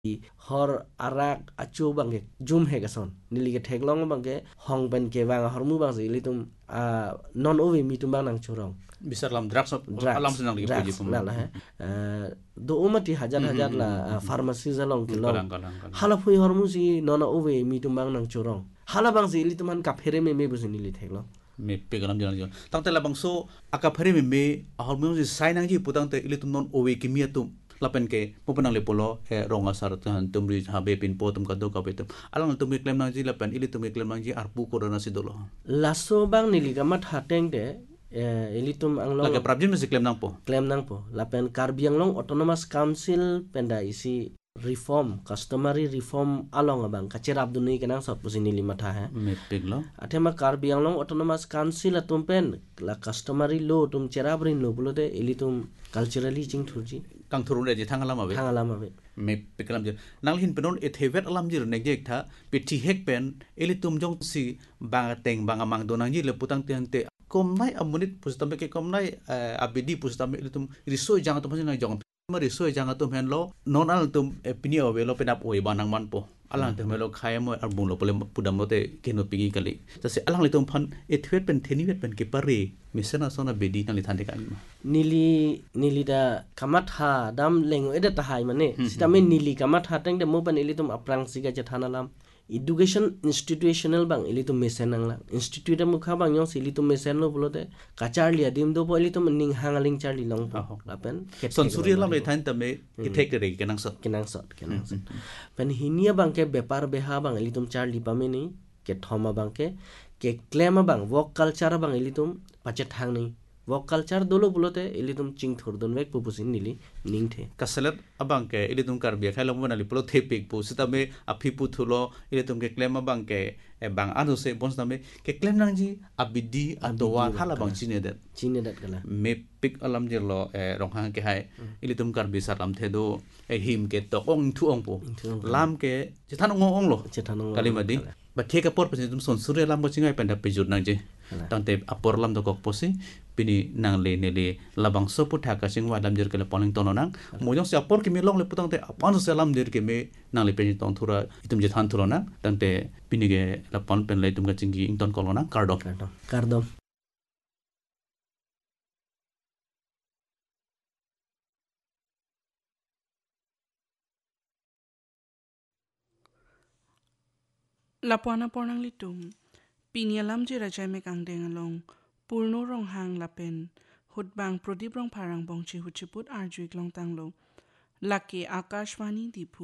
hor arak acu bang ke jum he gason nili ke theklong bang ke hong pen ke bang hormu bang se ilitum non owe mi tum bang nang churong Bisa dalam drugs alam senang lagi puji pun. nala he do umati hajar la pharmacy zalong ke long Kalang. hala phui hormu si non owe mi tum bang nang churong hala bang se ilitum an ka phere me busi nili theklong Me pegalam jalan. Tang tela bangso akapari me ahal si sai nang ji putang te ilitum non owe kimia tum lapen ke pupanang lepolo ronga saratan tumri habe pin potum kado kapetum alang tum claim nang ji lapen ilitum claim nang ji arpu korona si dolo laso bang nili gamat hateng de ilitum anglong lagi prabjim si claim nang po lapen Karbiang Long Autonomous Council penda isi reform customary reform along abang kacir abduni kenang sot pusini lima tha hai me peglo atema Karbiang Long Autonomous Council atum pen la customary law tum cherabrin lo bulode ilitum culturally ching thurji kang thurun re ji thangala mabe me peklam je nanghin penon ethevet alam jir ne jek tha piti hek pen ilitum jong si bang teng bang amang donang ji le putang te komnai amunit pustambe ke komnai abidi pustambe ilitum riso jang to pasina jong riso jang to men lo non al tum pinio we lo penap oi banang man po alang te melo khai mo arbung lo pole pudam lo te keno pingi kali tase alang litum phan ethevet pen thenivet pen ke pare misena sona bedi nang lithande kan nili da kamat ha dam lengo eda ta hai mane sitame nili kamat ha teng de mo ban ilitum aprang siga jathanalam education institutional bang ilitum mesenang la institute mukha bang yong ilitum mesen lo bulode kachar lia dim do bo ilitum ning hangaling charli long po lapen son surya lam le than tame ke thek re kenang sot pen hinia bang ke bepar beha bang ilitum charli pameni ke thoma bang ke claim bang work culture bang ilitum pachet hang ni work culture dolo bulote ilitum ching thur don wek pupusin nili ningthe kasalat abang ke ilitum karbia khailom mona li plo thepik pu sitame afi pu thulo ilitum ke claim abang ke bang anu se bons tame ke claim nang ji abidi atwa hala bang chinedat kala me pik alam je lo rong hang ke hai ilitum karbi salam the do him ke to ong thu ong pu lam ke chithan ong lo kalimadi ba theka por pe tum son surya lam bo chingai penda pe jur nang je tante apor lam do kok posi pini nang le ne le labang so pu thaka singwa lam jer ke le poling tono nang mojong se apor ke mi long le putang te apan se lam jer ke me nang le pe tong thura itum je than thura na tante pini ge la pon pen le tum ga chingi ing ton kolona kardom Lapuana pornang litum pinialam je rajai me kang deng along purno rong hang lapen hutbang prodip rong parang bongchi huchiput arjuik long tanglo lake akashwani dipu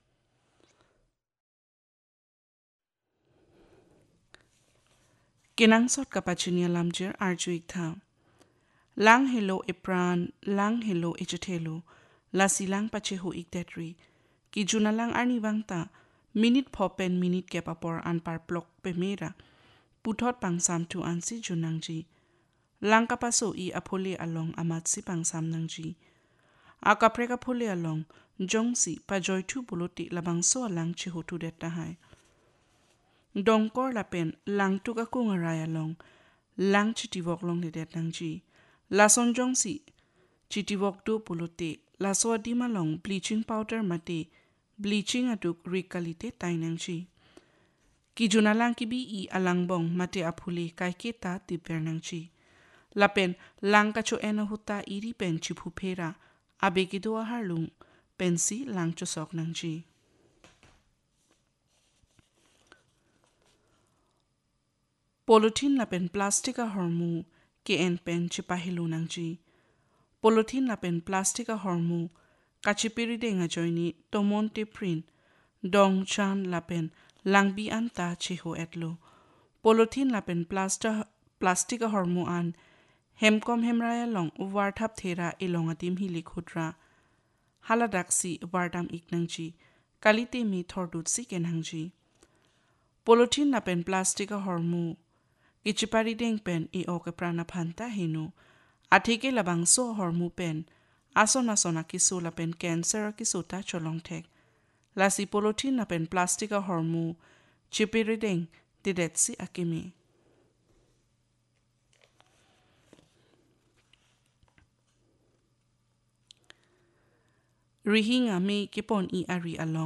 kenang sot kapachinia lamjer arjuik tha lang hello epran lang hello echetelo la silang pache ho iktetri ki junalang arni wangta minute phopen minute ke papor an par block pe mera puthot pangsam tu ansi junangji langka paso I aphole along amat si pangsam nangji akapreka phole along jongsi pajoy thu buloti labang so lang chi hotu deta hai dongkor lapen lang tu ka kungarai along lang chiti wok long de nangji lason jongsi chiti wok tu buloti laso di malong bleaching powder mate bleaching atuk rikalite tainangji ki junalang ki bi I alangbong mate aphule kai ke ta tipernangchi lapen langka cho ena huta iri pen chipu phera abeki do harlung pensi langcho sok nangchi polythene lapen plastica hormu ke en pen chipahilu nangchi polythene lapen plastica hormu kachipiri denga joini tomonte print dong chan lapen langbi anta cheho etlo polythene lapen plastica hormu an hemkom hemraya long warthap thera ilongatim hi likhudra haladaksi wardam iknangji kalite mi thordut si kenhangji polythene lapen plastica hormu kichipari deng pen I oke prana phanta hinu athike labang so hormu pen asona kiso lapen cancer kiso ta cholong thek lasi polythene lapen plastica hormu chipiri deng didetsi akimi rihinga me kipon I ari along